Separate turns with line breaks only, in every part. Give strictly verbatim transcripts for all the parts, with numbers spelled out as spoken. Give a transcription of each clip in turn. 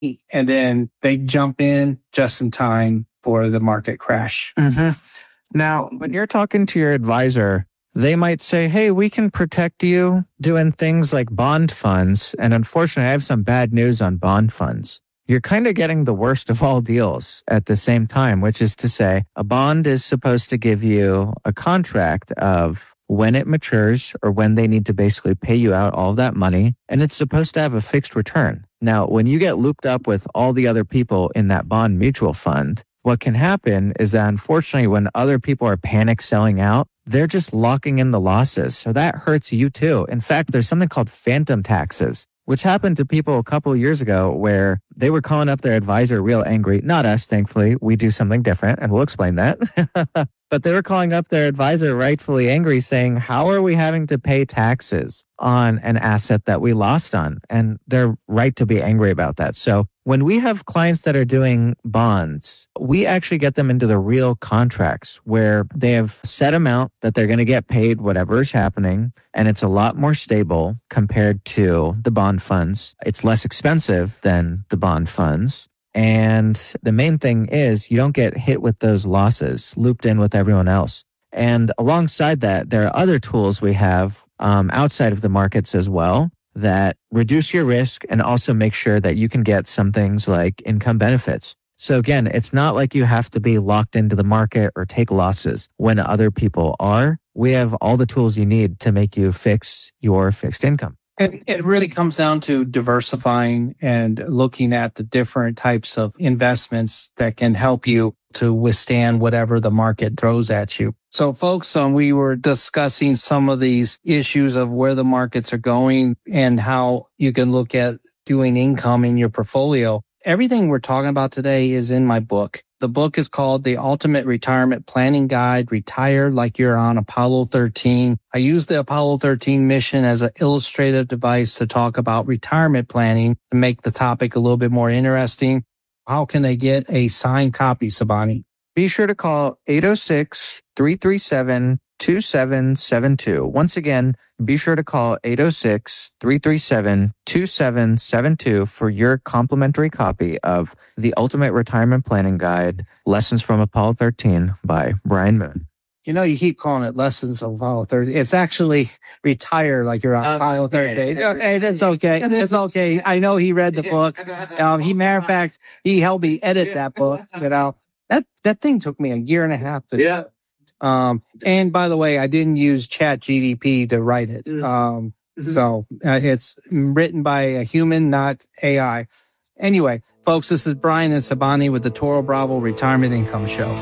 and then they jump in just in time for the market crash.
Mm-hmm. Now, when you're talking to your advisor, they might say, hey, we can protect you doing things like bond funds. And unfortunately, I have some bad news on bond funds. You're kind of getting the worst of all deals at the same time, which is to say a bond is supposed to give you a contract of when it matures or when they need to basically pay you out all of that money. And it's supposed to have a fixed return. Now, when you get looped up with all the other people in that bond mutual fund, what can happen is that unfortunately, when other people are panic selling out, they're just locking in the losses. So that hurts you too. In fact, there's something called phantom taxes, which happened to people a couple of years ago where they were calling up their advisor real angry. Not us, thankfully. We do something different, and we'll explain that. But they were calling up their advisor rightfully angry, saying, how are we having to pay taxes on an asset that we lost on? And they're right to be angry about that. So when we have clients that are doing bonds, we actually get them into the real contracts where they have a set amount that they're going to get paid whatever is happening. And it's a lot more stable compared to the bond funds. It's less expensive than the bond funds. And the main thing is you don't get hit with those losses looped in with everyone else. And alongside that, there are other tools we have um, outside of the markets as well that reduce your risk and also make sure that you can get some things like income benefits. So again, it's not like you have to be locked into the market or take losses when other people are. We have all the tools you need to make you fix your fixed income.
It, it really comes down to diversifying and looking at the different types of investments that can help you to withstand whatever the market throws at you. So folks, um, we were discussing some of these issues of where the markets are going and how you can look at doing income in your portfolio. Everything we're talking about today is in my book. The book is called The Ultimate Retirement Planning Guide, Retire Like You're on Apollo thirteen. I use the Apollo thirteen mission as an illustrative device to talk about retirement planning to make the topic a little bit more interesting. How can they get a signed copy, Sabani?
Be sure to call eight oh six, three three seven, two seven seven two. Once again, be sure to call eight oh six, three three seven, two seven seven two for your complimentary copy of The Ultimate Retirement Planning Guide, Lessons from Apollo thirteen by Brian Moon.
You know, you keep calling it Lessons of Apollo thirteen. It's actually Retire Like You're on um, Apollo thirteen. Okay, that's okay. It's okay. I know he read the book. Um, he, matter of fact, he helped me edit that book. You know, that, that thing took me a year and a half to
yeah.
Um, and by the way, I didn't use Chat G D P to write it. Um, so uh, it's written by a human, not A I. Anyway, folks, this is Brian and Sabani with the Toro Bravo Retirement Income Show.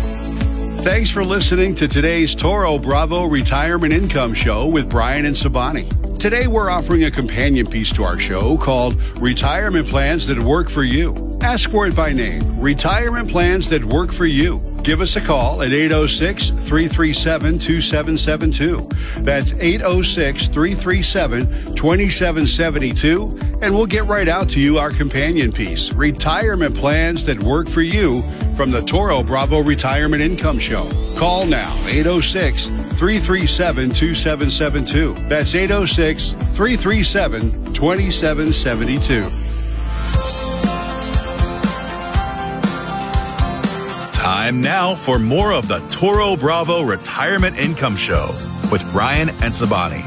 Thanks for listening to today's Toro Bravo Retirement Income Show with Brian and Sabani. Today, we're offering a companion piece to our show called Retirement Plans That Work for You. Ask for it by name, Retirement Plans That Work for You. Give us a call at eight oh six, three three seven, two seven seven two. That's eight oh six, three three seven, two seven seven two. And we'll get right out to you our companion piece, Retirement Plans That Work for You, from the Toro Bravo Retirement Income Show. Call now, eight oh six, three three seven, two seven seven two. That's eight oh six, three three seven, two seven seven two.
Time now for more of the Toro Bravo Retirement Income Show with Brian and Sabani.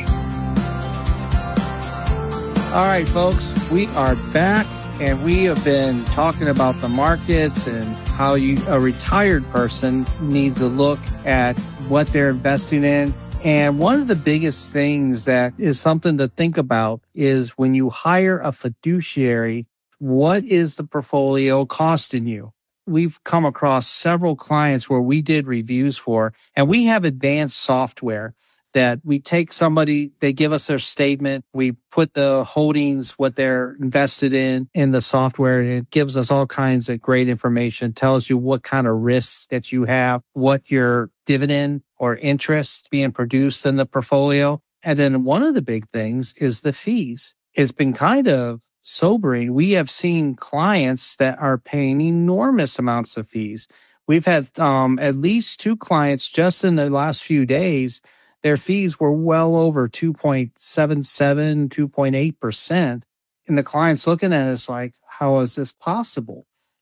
All right, folks, we are back, and we have been talking about the markets and how you, a retired person needs to look at what they're investing in. And one of the biggest things that is something to think about is when you hire a fiduciary, what is the portfolio costing you? We've come across several clients where we did reviews for, and we have advanced software that we take somebody, they give us their statement, we put the holdings, what they're invested in, in the software, and it gives us all kinds of great information, tells you what kind of risks that you have, what your dividend or interest being produced in the portfolio. And then one of the big things is the fees. It's been kind of sobering. We have seen clients that are paying enormous amounts of fees. We've had um, at least two clients just in the last few days. Their fees were well over two point seven seven, two point eight percent. and the client's looking at it, it's like, how is this possible?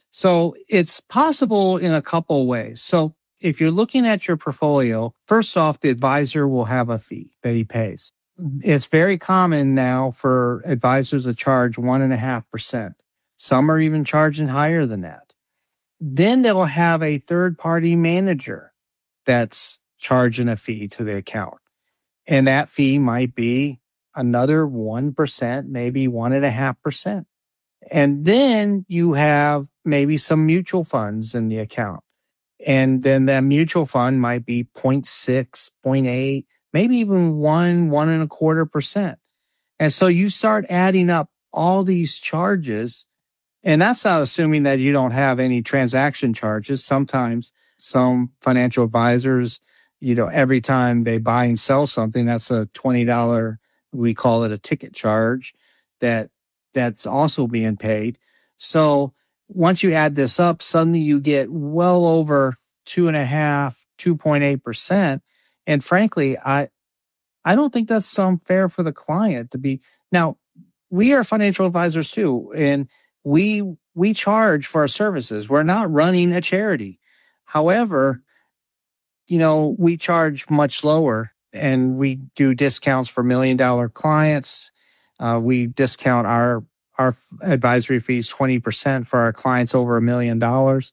So it's possible in a couple of ways. So if you're looking at your portfolio, first off, the advisor will have a fee that he pays. It's very common now for advisors to charge one and a half percent. Some are even charging higher than that. Then they'll have a third party manager that's charging a fee to the account. And that fee might be another one percent, maybe one and a half percent. And then you have maybe some mutual funds in the account. And then that mutual fund might be zero point six, zero point eight, maybe even one, one and a quarter percent. And so you start adding up all these charges, and that's not assuming that you don't have any transaction charges. Sometimes some financial advisors, you know, every time they buy and sell something, that's a twenty dollars, we call it a ticket charge, that that's also being paid. So once you add this up, suddenly you get well over two and a half, two point eight percent. And frankly, I, I don't think that's some fair for the client to be. Now, we are financial advisors too, and we, we charge for our services. We're not running a charity. However, you know, we charge much lower, and we do discounts for million dollar clients. Uh, we discount our our advisory fees twenty percent for our clients over a million dollars.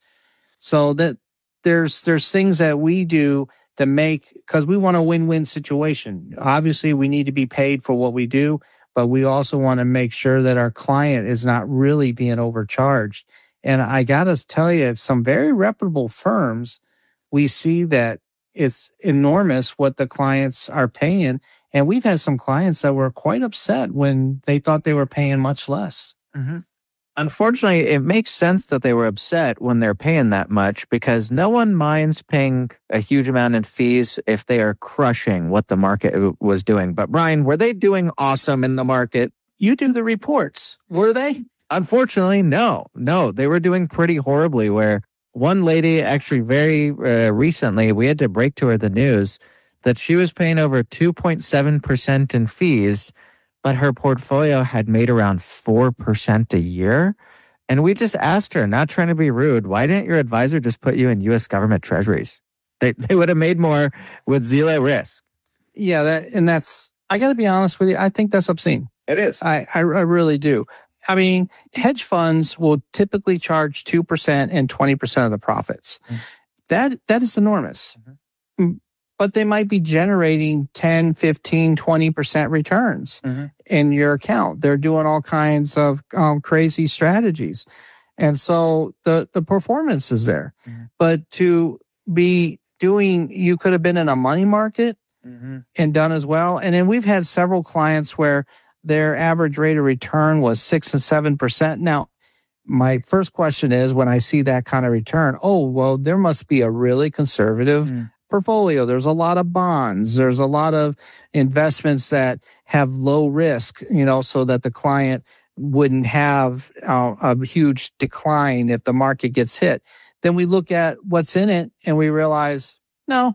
So that there's there's things that we do to make, because we want a win-win situation. Obviously, we need to be paid for what we do, but we also want to make sure that our client is not really being overcharged. And I got to tell you, some very reputable firms, we see that it's enormous what the clients are paying. And we've had some clients that were quite upset when they thought they were paying much less.
Mm-hmm. Unfortunately, it makes sense that they were upset when they're paying that much, because no one minds paying a huge amount in fees if they are crushing what the market was doing. But Brian, were they doing awesome in the market?
You do the reports. Were they?
Unfortunately, no. No, they were doing pretty horribly, where one lady actually very uh, recently, we had to break to her the news that she was paying over two point seven percent in fees, but her portfolio had made around four percent a year. And we just asked her, not trying to be rude, why didn't your advisor just put you in U S government treasuries? They they would have made more with zero risk.
Yeah, that, and that's, I got to be honest with you, I think that's obscene.
It is.
I, I, I really do. I mean, hedge funds will typically charge two percent and twenty percent of the profits. Mm-hmm. That That is enormous. Mm-hmm. But they might be generating ten, fifteen, twenty percent returns mm-hmm. in your account. They're doing all kinds of um, crazy strategies. And so the, the performance is there. Mm-hmm. But to be doing, you could have been in a money market mm-hmm. and done as well. And then we've had several clients where their average rate of return was six and seven percent. Now, my first question is, when I see that kind of return, oh, well, there must be a really conservative mm-hmm. portfolio. There's a lot of bonds. There's a lot of investments that have low risk, you know, so that the client wouldn't have uh, a huge decline if the market gets hit. Then we look at what's in it and we realize, no,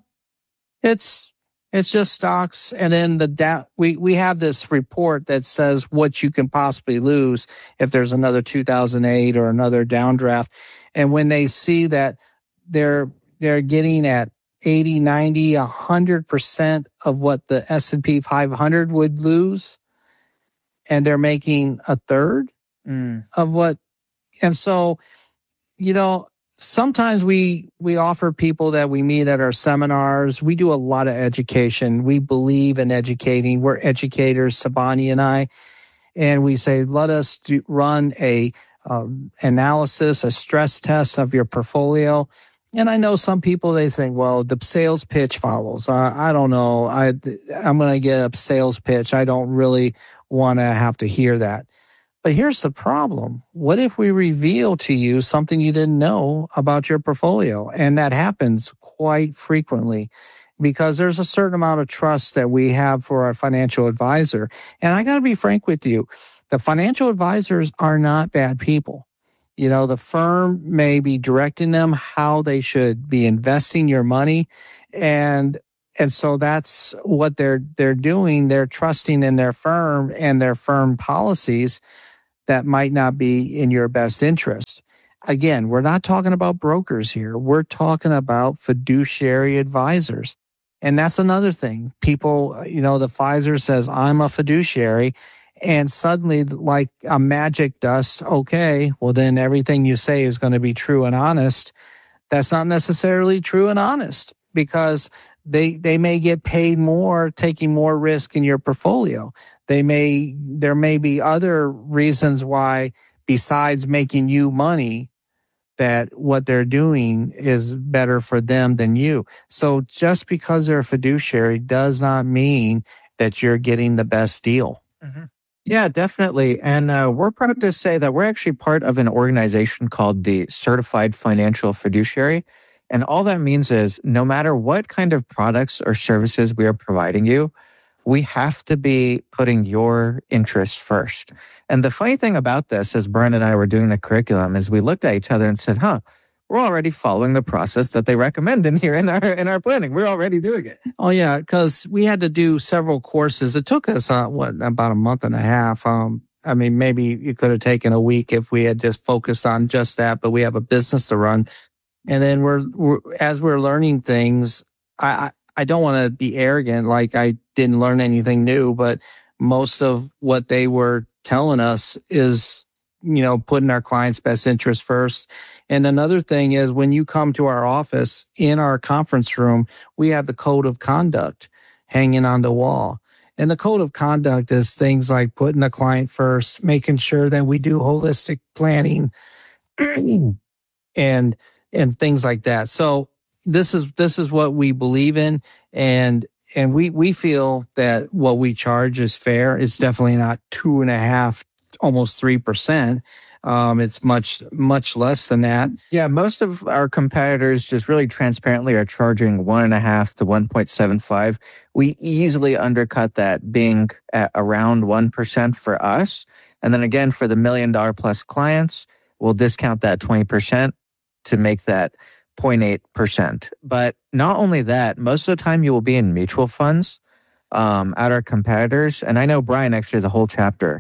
it's it's just stocks. And then the da- we we have this report that says what you can possibly lose if there's another two thousand eight or another downdraft. And when they see that they're they're getting at eighty, ninety, one hundred percent of what the S and P five hundred would lose, and they're making a third mm. of what. And so, you know, sometimes we, we offer people that we meet at our seminars. We do a lot of education. We believe in educating. We're educators, Sabani and I, and we say, let us do, run a um, analysis, a stress test of your portfolio. And I know some people, they think, well, the sales pitch follows. Uh, I don't know. I, I'm going to get a sales pitch. I don't really want to have to hear that. But here's the problem. What if we reveal to you something you didn't know about your portfolio? And that happens quite frequently because there's a certain amount of trust that we have for our financial advisor. And I got to be frank with you. The financial advisors are not bad people. You know, the firm may be directing them how they should be investing your money. And, and so that's what they're, they're doing. They're trusting in their firm and their firm policies. that might not be in your best interest. Again, we're not talking about brokers here. We're talking about fiduciary advisors. And that's another thing. People, you know, the Pfizer says, I'm a fiduciary. And suddenly, like a magic dust, okay, well, then everything you say is going to be true and honest. That's not necessarily true and honest, because they they may get paid more taking more risk in your portfolio. They may there may be other reasons why, besides making you money, that what they're doing is better for them than you. So just because they're a fiduciary does not mean that you're getting the best deal.
Mm-hmm. Yeah, definitely. And uh, we're proud to say that we're actually part of an organization called the Certified Financial Fiduciary. And all that means is no matter what kind of products or services we are providing you, we have to be putting your interests first. And the funny thing about this, as Brian and I were doing the curriculum, is we looked at each other and said, huh, we're already following the process that they recommend in here in our in our planning. We're already doing it.
Oh, yeah, because we had to do several courses. It took us, uh, what, about a month and a half. Um, I mean, maybe it could have taken a week if we had just focused on just that, but we have a business to run. And then we're, we're as we're learning things, I, I, I don't want to be arrogant, like I didn't learn anything new, but most of what they were telling us is, you know, putting our clients' best interest first. And another thing is, when you come to our office, in our conference room, we have the code of conduct hanging on the wall. And the code of conduct is things like putting the client first, making sure that we do holistic planning and and things like that. So this is this is what we believe in, and and we we feel that what we charge is fair. It's definitely not two and a half, almost three percent. Um, it's much, much less than that.
Yeah, most of our competitors just really transparently are charging one and a half to one point seven five. We easily undercut that, being at around one percent for us. And then again, for the million dollar plus clients, we'll discount that twenty percent to make that zero point eight percent. But not only that, most of the time you will be in mutual funds um, at our competitors. And I know Brian actually has a whole chapter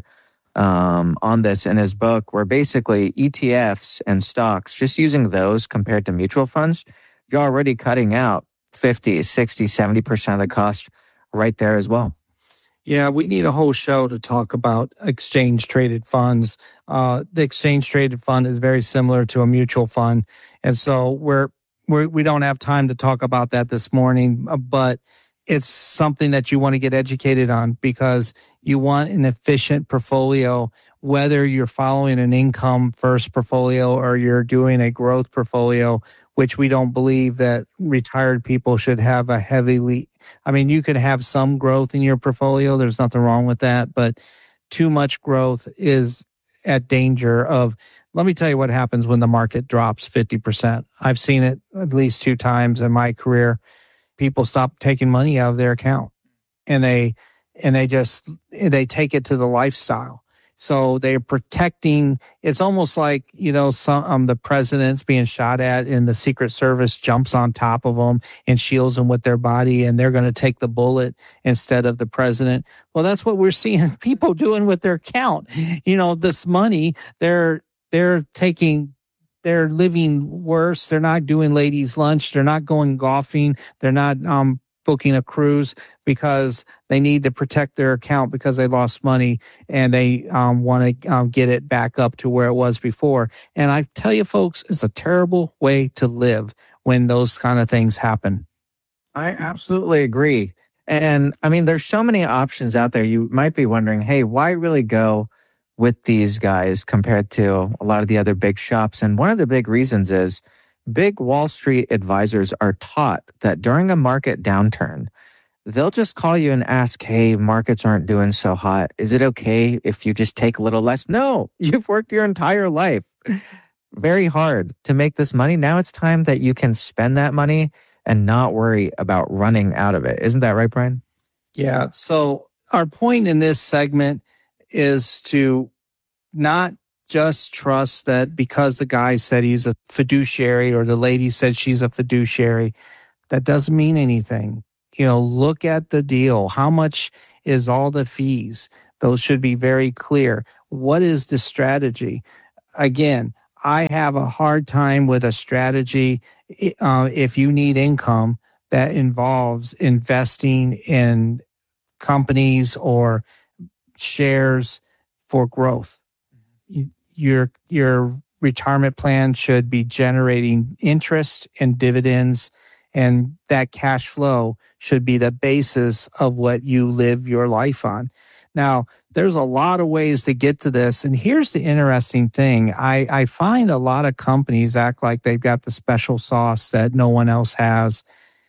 Um, on this in his book, where basically E T Fs and stocks, just using those compared to mutual funds, you're already cutting out fifty, sixty, seventy percent of the cost right there as well.
Yeah, we need a whole show to talk about exchange traded funds. Uh, the exchange traded fund is very similar to a mutual fund. And so we're, we're, we don't have time to talk about that this morning, but it's something that you want to get educated on, because you want an efficient portfolio, whether you're following an income first portfolio or you're doing a growth portfolio, which we don't believe that retired people should have a heavily, I mean, you could have some growth in your portfolio. There's nothing wrong with that, but too much growth is at danger of, let me tell you what happens when the market drops fifty percent. I've seen it at least two times in my career. People stop taking money out of their account, and they and they just they take it to the lifestyle. So they're protecting. It's almost like, you know, some um, the president's being shot at, and the Secret Service jumps on top of them and shields them with their body, and they're going to take the bullet instead of the president. Well, that's what we're seeing people doing with their account. You know, this money, they're they're taking. They're living worse. They're not doing ladies' lunch. They're not going golfing. They're not um, booking a cruise because they need to protect their account because they lost money, and they um, want to um, get it back up to where it was before. And I tell you, folks, it's a terrible way to live when those kind of things happen.
I absolutely agree. And I mean, there's so many options out there. You might be wondering, hey, why really go with these guys compared to a lot of the other big shops? And one of the big reasons is big Wall Street advisors are taught that during a market downturn, they'll just call you and ask, hey, markets aren't doing so hot. Is it okay if you just take a little less? No, you've worked your entire life very hard to make this money. Now it's time that you can spend that money and not worry about running out of it. Isn't that right, Brian?
Yeah. So our point in this segment is to not just trust that because the guy said he's a fiduciary or the lady said she's a fiduciary, that doesn't mean anything. You know, look at the deal. How much is all the fees? Those should be very clear. what is the strategy? Again, I have a hard time with a strategy uh, if you need income that involves investing in companies or shares for growth. Your your retirement plan should be generating interest and dividends, and that cash flow should be the basis of what you live your life on. Now, there's a lot of ways to get to this. And here's the interesting thing. I, I find a lot of companies act like they've got the special sauce that no one else has.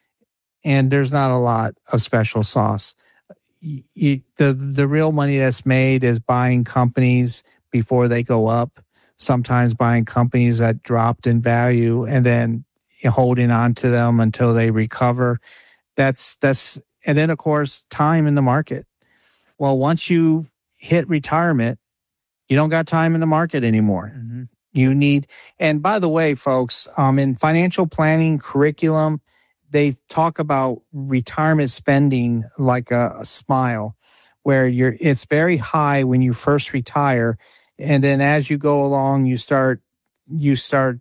And there's not a lot of special sauce. You, the, the real money that's made is buying companies before they go up, sometimes buying companies that dropped in value and then holding on to them until they recover. That's, that's, and then of course, time in the market. Well, once you hit retirement, you don't got time in the market anymore. Mm-hmm. You need, and by the way, folks, um, in financial planning curriculum, they talk about retirement spending like a, a smile, where you're, it's very high when you first retire. And then as you go along, you start, you start,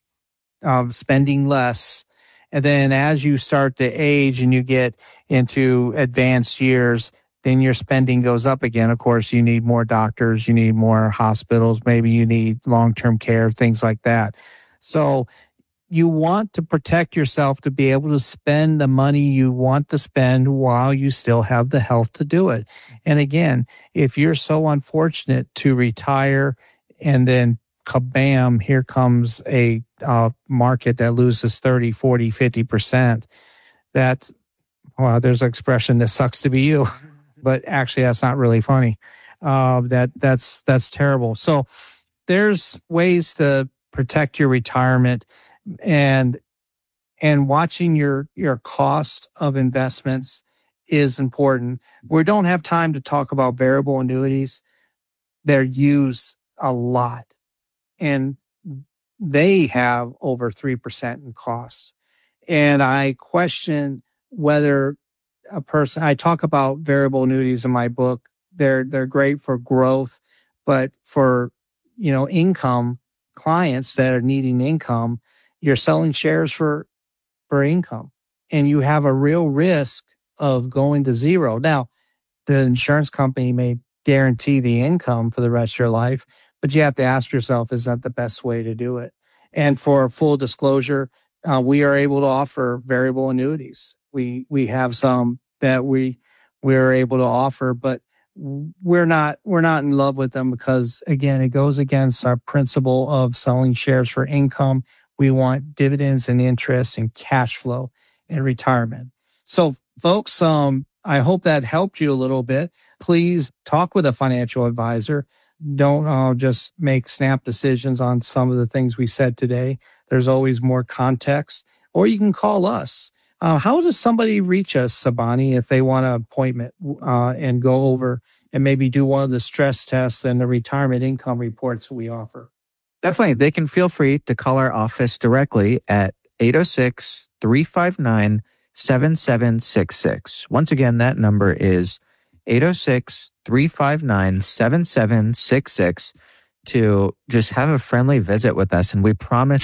uh, spending less. And then as you start to age and you get into advanced years, then your spending goes up again. Of course, you need more doctors, you need more hospitals, maybe you need long-term care, things like that. So you want to protect yourself to be able to spend the money you want to spend while you still have the health to do it. And again, if you're so unfortunate to retire and then kabam, here comes a uh, market that loses thirty, forty, fifty percent, that, well, there's an expression that sucks to be you. But actually, that's not really funny. Uh, that that's that's terrible. So there's ways to protect your retirement, and and watching your your cost of investments is important. We don't have time to talk about variable annuities. They're used a lot, and they have over three percent in cost. And I question whether a person, I talk about variable annuities in my book. They're, they're great for growth, but for, you know, income clients that are needing income, you're selling shares for, for income, and you have a real risk of going to zero. Now, the insurance company may guarantee the income for the rest of your life, but you have to ask yourself, is that the best way to do it? And for full disclosure, uh, we are able to offer variable annuities. We we have some that we we're able to offer, but we're not we're not in love with them because, again, it goes against our principle of selling shares for income. We want dividends and interest and cash flow in retirement. So, folks, um, I hope that helped you a little bit. Please talk with a financial advisor. Don't uh, just make snap decisions on some of the things we said today. There's always more context, or you can call us. Uh, how does somebody reach us, Sabani, if they want an appointment uh, and go over and maybe do one of the stress tests and the retirement income reports we offer?
Definitely. They can feel free to call our office directly at eight oh six, three five nine, seven seven six six. Once again, that number is eight oh six, three five nine, seven seven six six to just have a friendly visit with us. And we promise...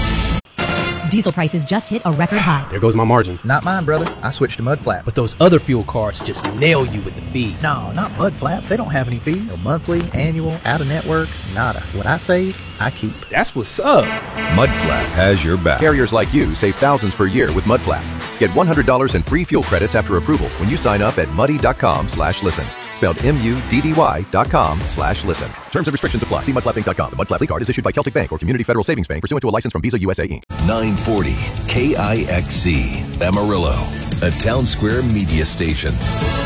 Diesel prices just hit a record high.
There goes my margin.
Not mine, brother. I switched to Mudflap.
But those other fuel cards just nail you with the fees.
No, not Mudflap. They don't have any fees. No monthly, annual, out-of-network, nada. What I save, I keep.
That's what's up.
Mudflap has your back. Carriers like you save thousands per year with Mudflap. Get one hundred dollars in free fuel credits after approval when you sign up at muddy.com slash listen. Spelled M-U-D-D-Y dot com slash listen. Terms and restrictions apply. See mudflap inc dot com. The Mudflap Fleet Card is issued by Celtic Bank or Community Federal Savings Bank pursuant to a license from Visa U S A Incorporated.
nine forty K I X C, Amarillo, a Town Square media station.